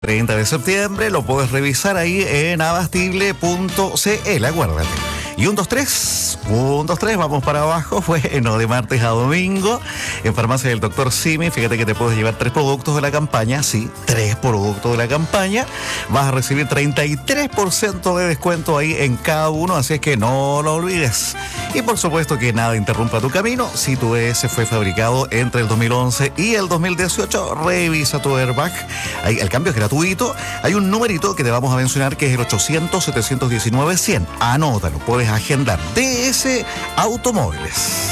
30 de septiembre, lo puedes revisar ahí en abastible.cl, acuérdate. Y 1, 2, 3, vamos para abajo, bueno, de martes a domingo, en farmacia del Dr. Simi, fíjate que te puedes llevar 3 productos de la campaña, sí, 3 productos de la campaña, vas a recibir 33% de descuento ahí en cada uno, así es que no lo olvides. Y por supuesto que nada interrumpa tu camino, si tu ES fue fabricado entre el 2011 y el 2018, revisa tu airbag, ahí el cambio es gratuito, hay un numerito que te vamos a mencionar que es el 800-719-100, anótalo, puedes agendar DS Automóviles.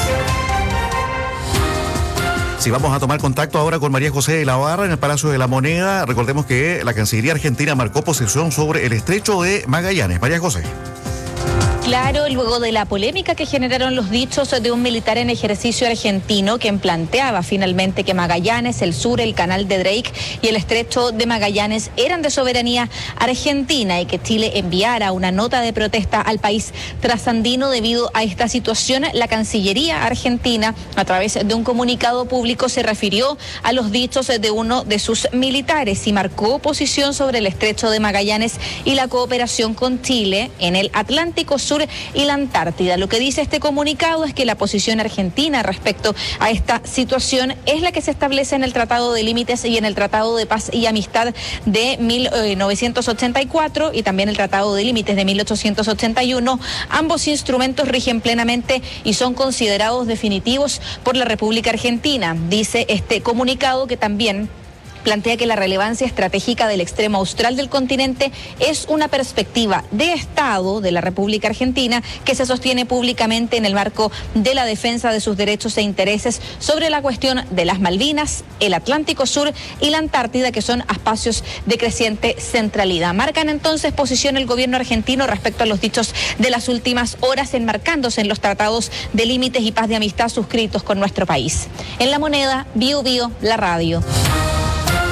Si vamos a tomar contacto ahora con María José de la Barra en el Palacio de la Moneda, recordemos que la Cancillería Argentina marcó posición sobre el estrecho de Magallanes. María José. Claro, luego de la polémica que generaron los dichos de un militar en ejercicio argentino quien planteaba finalmente que Magallanes, el sur, el canal de Drake y el estrecho de Magallanes eran de soberanía argentina y que Chile enviara una nota de protesta al país trasandino debido a esta situación, la Cancillería argentina, a través de un comunicado público, se refirió a los dichos de uno de sus militares y marcó posición sobre el estrecho de Magallanes y la cooperación con Chile en el Atlántico Sur y la Antártida. Lo que dice este comunicado es que la posición argentina respecto a esta situación es la que se establece en el Tratado de Límites y en el Tratado de Paz y Amistad de 1984 y también el Tratado de Límites de 1881. Ambos instrumentos rigen plenamente y son considerados definitivos por la República Argentina. Dice este comunicado que también plantea que la relevancia estratégica del extremo austral del continente es una perspectiva de Estado de la República Argentina que se sostiene públicamente en el marco de la defensa de sus derechos e intereses sobre la cuestión de las Malvinas, el Atlántico Sur y la Antártida, que son espacios de creciente centralidad. Marcan entonces posición el gobierno argentino respecto a los dichos de las últimas horas, enmarcándose en los tratados de límites y paz de amistad suscritos con nuestro país. En La Moneda, Bio Bio, la radio.